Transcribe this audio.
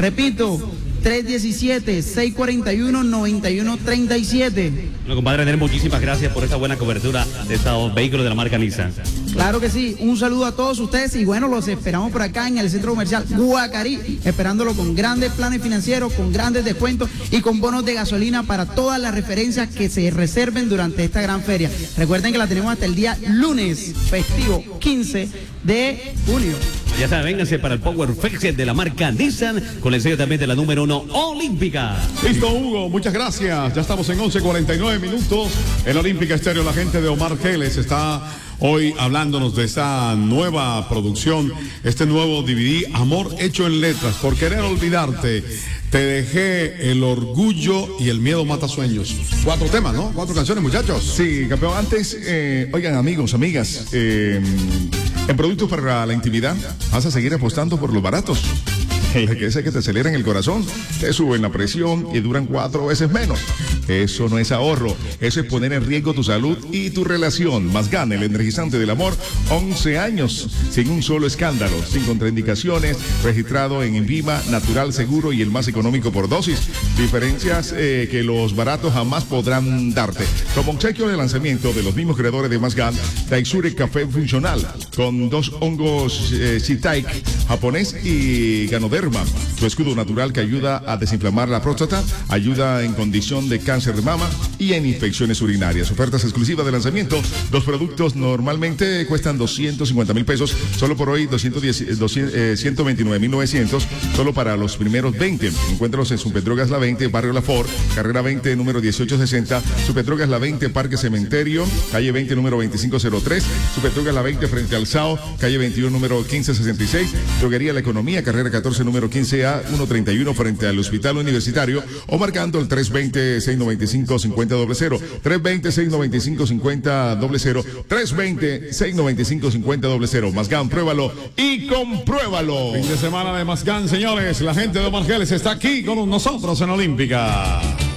Repito, 317-641-9137. Bueno, compadre, Eder, muchísimas gracias por esta buena cobertura de estos vehículos de la marca Nissan. Claro que sí, un saludo a todos ustedes y bueno, los esperamos por acá en el Centro Comercial Guacarí, esperándolo con grandes planes financieros, con grandes descuentos y con bonos de gasolina para todas las referencias que se reserven durante esta gran feria. Recuerden que la tenemos hasta el día lunes, festivo 15 de junio. Ya saben, vénganse para el Power Fest de la marca Nissan, con el sello también de la número 1 olímpica. Listo, Hugo, muchas gracias. Ya estamos en 11:49 minutos. En Olímpica Estéreo, la gente de Omar Geles está hoy hablándonos de esta nueva producción, este nuevo DVD, Amor Hecho en Letras. Por querer olvidarte, te dejé, el orgullo y el miedo mata sueños. 4 temas, ¿no? 4 canciones, muchachos. Sí, campeón. Antes, oigan, amigos, amigas, en productos para la intimidad, vas a seguir apostando por los baratos. Que ese que te aceleran el corazón, te suben la presión y duran 4 veces menos. Eso no es ahorro, eso es poner en riesgo tu salud y tu relación. Masgan, el energizante del amor, 11 años, sin un solo escándalo, sin contraindicaciones, registrado en INVIMA, natural, seguro y el más económico por dosis. Diferencias que los baratos jamás podrán darte. Como obsequio de lanzamiento de los mismos creadores de Masgan, Taisure Café Funcional, con 2 hongos Shitaik japonés y Ganoderma, tu escudo natural que ayuda a desinflamar la próstata, ayuda en condición de cáncer de mama y en infecciones urinarias. Ofertas exclusivas de lanzamiento. 2 productos normalmente cuestan 250,000 pesos, solo por hoy 129,900, solo para los primeros 20. Encuéntralos en Superdrogas La 20, Barrio La Ford, carrera 20, número 1860, Superdrogas La 20, Parque Cementerio, calle 20, número 2503, Superdrogas La 20, frente al SAO, calle 21, número 1566, Droguería La Economía, carrera 14, número 15A, 131, frente al Hospital Universitario, o marcando el 320-695-5000, 320-695-5000, 320-695-5000. Masgan, pruébalo y compruébalo. Fin de semana de Masgan, señores. La gente de Omar Geles está aquí con nosotros en Olímpica.